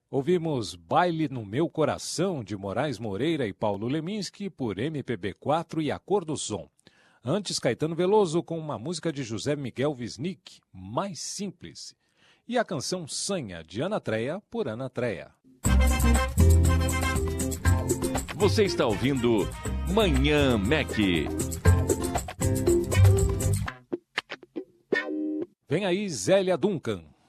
Ouvimos Baile no Meu Coração, de Moraes Moreira e Paulo Leminski, por MPB4 e A Cor do Som. Antes, Caetano Veloso com uma música de José Miguel Wisnik, Mais Simples. E a canção Sanha, de Ana Treia, por Ana Treia. Você está ouvindo Manhã Mac. Vem aí Zélia Duncan.